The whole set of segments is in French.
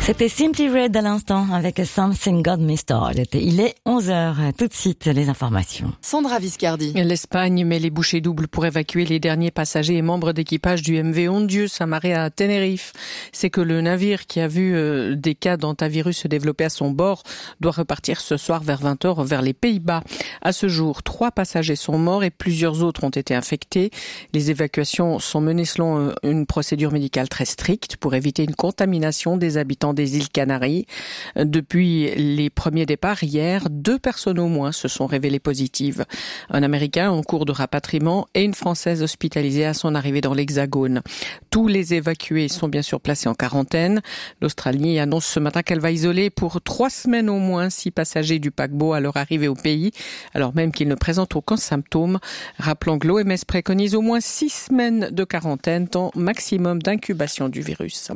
C'était Simply Red à l'instant avec Something Got Me Started. Il est 11h. Tout de suite, les informations. Sandra Viscardi. L'Espagne met les bouchées doubles pour évacuer les derniers passagers et membres d'équipage du MV Ondius amarré à Tenerife. C'est que le navire qui a vu des cas d'hantavirus se développer à son bord doit repartir ce soir vers 20h vers les Pays-Bas. À ce jour, 3 passagers sont morts et plusieurs autres ont été infectés. Les évacuations sont menées selon une procédure médicale très stricte pour éviter une contamination des habitants des îles Canaries. Depuis les premiers départs hier, 2 personnes au moins se sont révélées positives. Un Américain en cours de rapatriement et une Française hospitalisée à son arrivée dans l'Hexagone. Tous les évacués sont bien sûr placés en quarantaine. L'Australie annonce ce matin qu'elle va isoler pour 3 semaines au moins 6 passagers du paquebot à leur arrivée au pays, alors même qu'ils ne présentent aucun symptôme. Rappelons que l'OMS préconise au moins 6 semaines de quarantaine, temps maximum d'incubation du virus.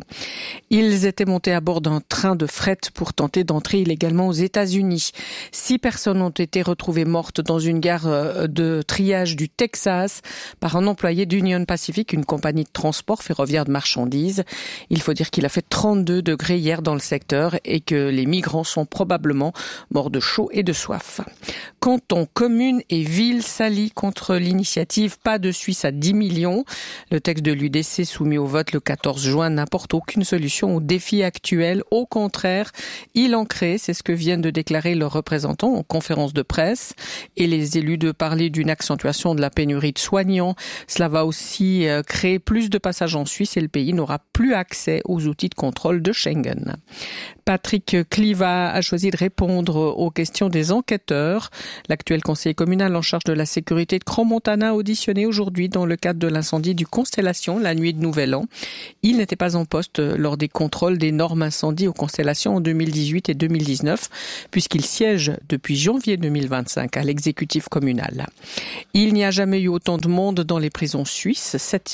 Ils étaient montés à bord d'un train de fret pour tenter d'entrer illégalement aux États-Unis. 6 personnes ont été retrouvées mortes dans une gare de triage du Texas par un employé d'Union Pacific, une compagnie de transport ferroviaire de marchandises. Il faut dire qu'il a fait 32 degrés hier dans le secteur et que les migrants sont probablement morts de chaud et de soif. Cantons, communes et villes s'allient contre l'initiative Pas de Suisse à 10 millions. Le texte de l'UDC soumis au vote le 14 juin n'apporte aucune solution aux défis actuels. Au contraire, il en crée, c'est ce que viennent de déclarer leurs représentants en conférence de presse. Et les élus de parler d'une accentuation de la pénurie de soignants. Cela va aussi créer plus de passages en Suisse et le pays n'aura plus accès aux outils de contrôle de Schengen. Patrick Kliva a choisi de répondre aux questions des enquêteurs. L'actuel conseiller communal en charge de la sécurité de Crans-Montana auditionné aujourd'hui dans le cadre de l'incendie du Constellation la nuit de Nouvel An. Il n'était pas en poste lors des contrôles des normes incendies aux Constellations en 2018 et 2019 puisqu'il siège depuis janvier 2025 à l'exécutif communal. Il n'y a jamais eu autant de monde dans les prisons suisses,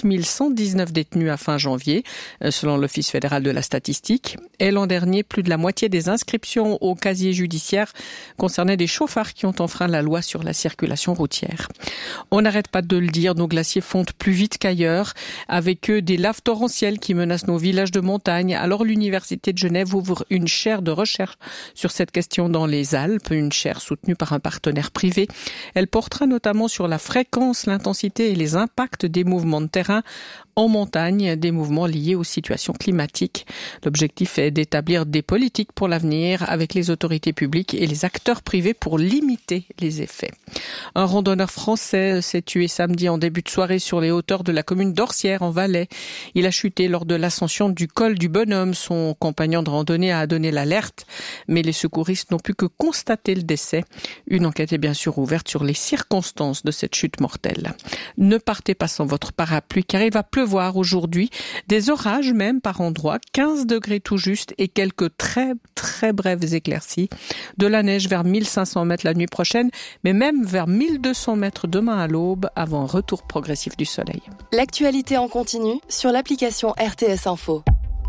7119 détenus à fin janvier selon l'Office fédéral de la statistique. Et l'an dernier, plus de la moitié des inscriptions au casier judiciaire concernaient des chauffards qui ont enfreint la loi sur la circulation routière. On n'arrête pas de le dire, nos glaciers fondent plus vite qu'ailleurs, avec eux des laves torrentielles qui menacent nos villages de montagne. Alors l'Université de Genève ouvre une chaire de recherche sur cette question dans les Alpes, une chaire soutenue par un partenaire privé. Elle portera notamment sur la fréquence, l'intensité et les impacts des mouvements de terrain en montagne, des mouvements liés aux situations climatiques. L'objectif est d'établir des politiques pour l'avenir avec les autorités publiques et les acteurs privés pour limiter les effets. Un randonneur français s'est tué samedi en début de soirée sur les hauteurs de la commune d'Orsières en Valais. Il a chuté lors de l'ascension du col du Bonhomme. Son compagnon de randonnée a donné l'alerte, mais les secouristes n'ont pu que constater le décès. Une enquête est bien sûr ouverte sur les circonstances de cette chute mortelle. Ne partez pas sans votre parapluie car il va pleuvoir aujourd'hui, des orages même par endroits, 15 degrés tout juste et quelques très très brèves éclaircies. De la neige vers 1500 mètres la nuit prochaine, mais même vers 1200 mètres demain à l'aube avant un retour progressif du soleil. L'actualité en continu sur l'application RTS Info.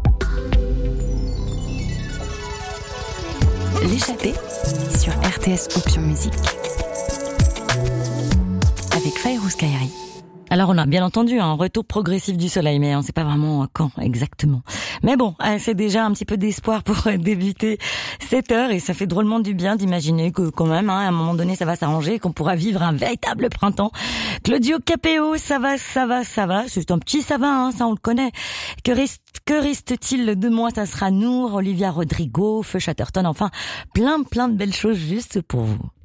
L'échappée sur RTS Option Musique avec Fayrouz Kairi. Alors on a bien entendu un retour progressif du soleil, mais on ne sait pas vraiment quand exactement. Mais bon, c'est déjà un petit peu d'espoir pour débuter cette heure et ça fait drôlement du bien d'imaginer que quand même, à un moment donné, ça va s'arranger, qu'on pourra vivre un véritable printemps. Claudio Capéo, ça va. C'est un petit ça va, ça on le connaît. Que reste-t-il de moi? Ça sera Nour, Olivia Rodrigo, Feu Chatterton, enfin plein de belles choses juste pour vous.